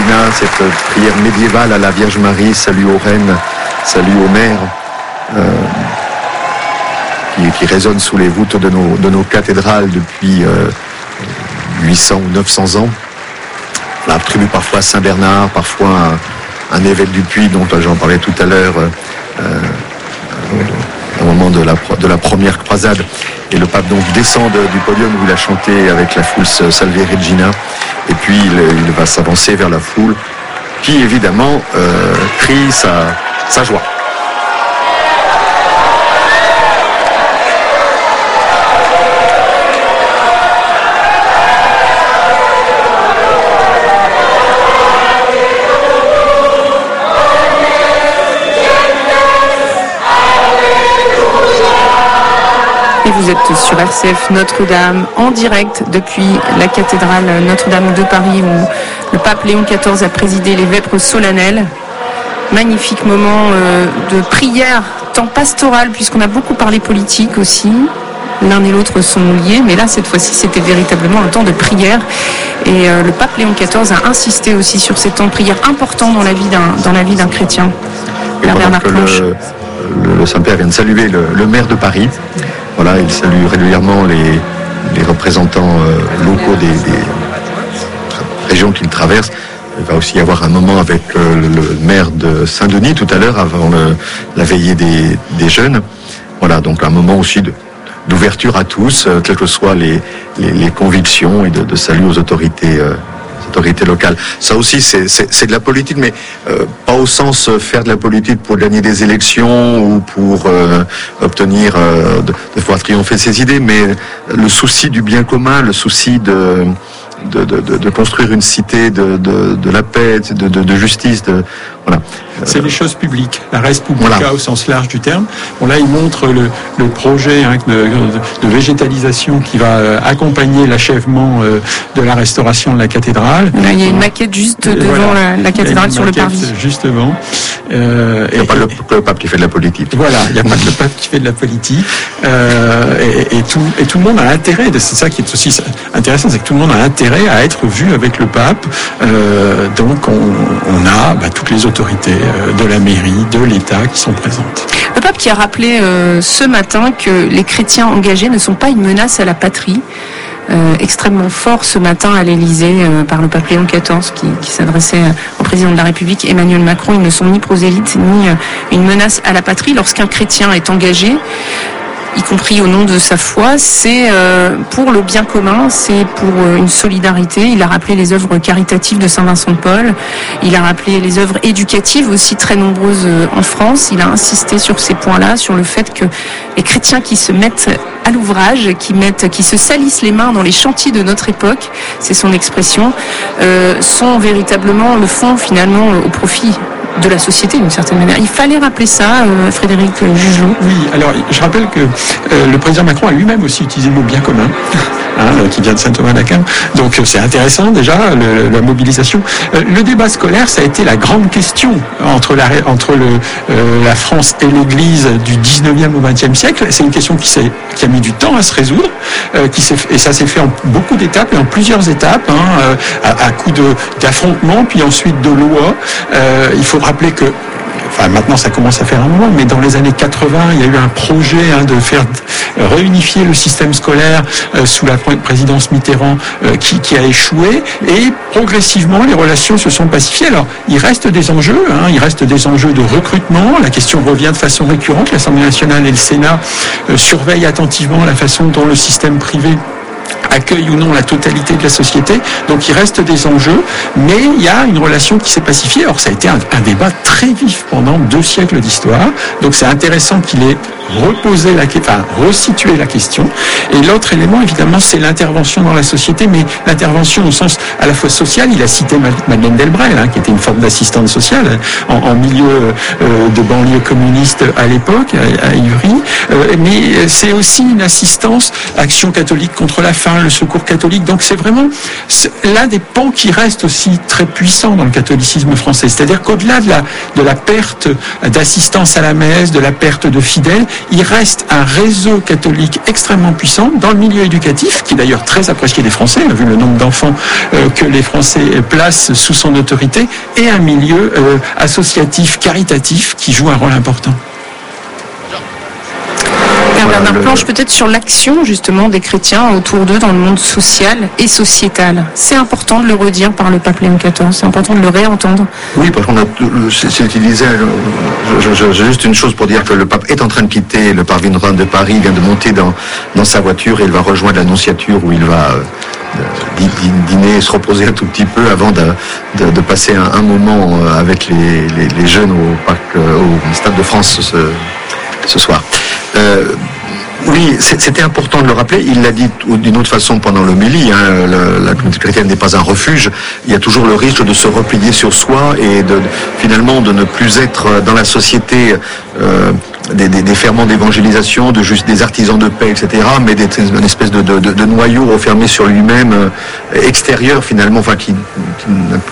Regina, cette prière médiévale à la Vierge Marie, salut aux reines, salut aux mères, qui résonne sous les voûtes de nos cathédrales depuis 800 ou 900 ans. On attribue parfois à Saint-Bernard, parfois un évêque du Puy, dont j'en parlais tout à l'heure, au moment de la première croisade. Et le pape donc descend du podium où il a chanté avec la foule Salve Regina, et puis il va s'avancer vers la foule qui évidemment crie sa joie. Vous êtes sur RCF Notre-Dame en direct depuis la cathédrale Notre-Dame de Paris où le pape Léon XIV a présidé les vêpres solennelles. Magnifique moment de prière, temps pastoral puisqu'on a beaucoup parlé politique aussi. L'un et l'autre sont liés, mais là cette fois-ci c'était véritablement un temps de prière et le pape Léon XIV a insisté aussi sur ces temps de prière importants dans la vie d'un chrétien. Le Saint-Père vient de saluer le maire de Paris. Voilà, il salue régulièrement les représentants locaux des régions qu'il traverse. Il va aussi y avoir un moment avec le maire de Saint-Denis tout à l'heure, avant la veillée des jeunes. Voilà, donc un moment aussi d'ouverture à tous, quelles que soient les convictions, et de salut aux autorités locales. Ça aussi, c'est de la politique, mais pas au sens faire de la politique pour gagner des élections ou pour obtenir de pouvoir triompher ses idées, mais le souci du bien commun, le souci de construire une cité de la paix, de justice, voilà. C'est les choses publiques, la res publica voilà. Au sens large du terme. Bon, là, il montre le projet de végétalisation qui va accompagner l'achèvement de la restauration de la cathédrale. Là, il y a une maquette juste devant la cathédrale sur le parvis. Justement. Il n'y a pas le pape qui fait de la politique. Voilà, il n'y a pas que le pape qui fait de la politique. Et tout le monde a intérêt, c'est ça qui est aussi intéressant, c'est que tout le monde a intérêt à être vu avec le pape. Donc on a toutes les autorités de la mairie, de l'État qui sont présentes. Le pape qui a rappelé ce matin que les chrétiens engagés ne sont pas une menace à la patrie. Extrêmement fort ce matin à l'Élysée par le pape Léon XIV qui s'adressait au président de la République Emmanuel Macron. Ils ne sont ni prosélytes ni une menace à la patrie. Lorsqu'un chrétien est engagé, y compris au nom de sa foi, c'est pour le bien commun, c'est pour une solidarité. Il a rappelé les œuvres caritatives de Saint-Vincent de Paul, il a rappelé les œuvres éducatives aussi très nombreuses en France. Il a insisté sur ces points-là, sur le fait que les chrétiens qui se mettent à l'ouvrage, qui se salissent les mains dans les chantiers de notre époque, c'est son expression, le font finalement au profit de la société d'une certaine manière. Il fallait rappeler ça, Frédéric Jugelot. Oui, alors je rappelle que le président Macron a lui-même aussi utilisé le mot bien commun, qui vient de Saint-Thomas d'Aquin. Donc c'est intéressant déjà, la mobilisation. Le débat scolaire, ça a été la grande question entre la France et l'Église du 19e au 20e siècle. C'est une question qui a mis du temps à se résoudre, et ça s'est fait en beaucoup d'étapes et en plusieurs étapes, à coup d'affrontements, puis ensuite de lois. Il faut rappeler que, maintenant ça commence à faire un moment, mais dans les années 80, il y a eu un projet de faire réunifier le système scolaire sous la présidence Mitterrand qui a échoué, et progressivement les relations se sont pacifiées. Alors il reste des enjeux, de recrutement, la question revient de façon récurrente, l'Assemblée nationale et le Sénat surveillent attentivement la façon dont le système privé accueille ou non la totalité de la société. Donc il reste des enjeux, mais il y a une relation qui s'est pacifiée. Alors ça a été un débat très vif pendant 2 siècles d'histoire. Donc c'est intéressant qu'il ait resitué la question. Et l'autre élément, évidemment, c'est l'intervention dans la société, mais l'intervention au sens à la fois social. Il a cité Madeleine Delbrel, qui était une forme d'assistante sociale en milieu de banlieue communiste à l'époque, à Ivry. Mais c'est aussi une assistance, Action catholique contre la faim, Benedictins, le Secours catholique. Donc c'est vraiment l'un des pans qui reste aussi très puissant dans le catholicisme français. C'est-à-dire qu'au-delà de la perte d'assistance à la messe, de la perte de fidèles, il reste un réseau catholique extrêmement puissant dans le milieu éducatif, qui est d'ailleurs très apprécié des Français, vu le nombre d'enfants que les Français placent sous son autorité, et un milieu associatif, caritatif, qui joue un rôle important. Bernard Planche, peut-être sur l'action justement des chrétiens autour d'eux dans le monde social et sociétal. C'est important de le redire par le pape Léon XIV, c'est important de le réentendre. Oui, parce qu'on a, c'est utilisé, j'ai juste une chose pour dire que le pape est en train de quitter le pavillon de Paris, il vient de monter dans sa voiture et il va rejoindre l'Annonciature où il va dîner, se reposer un tout petit peu avant de passer un moment avec les jeunes au Stade de France ce soir. Oui, c'était important de le rappeler. Il l'a dit d'une autre façon pendant l'homélie. La communauté chrétienne n'est pas un refuge. Il y a toujours le risque de se replier sur soi et finalement de ne plus être dans la société des ferments d'évangélisation, de juste des artisans de paix, etc. Mais d'être une espèce de noyau refermé sur lui-même, extérieur finalement, enfin qui n'a